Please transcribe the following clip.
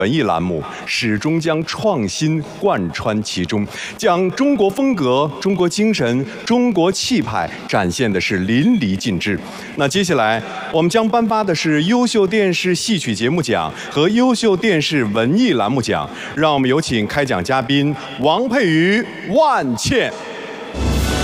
文艺栏目始终将创新贯穿其中，将中国风格、中国精神、中国气派展现的是淋漓尽致。那接下来我们将颁发的是优秀电视戏曲节目奖和优秀电视文艺栏目奖，让我们有请开讲嘉宾王佩瑜、万茜。